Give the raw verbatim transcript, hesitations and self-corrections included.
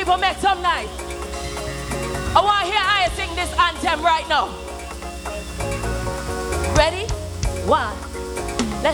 people make some night. I want to hear I sing this anthem right now.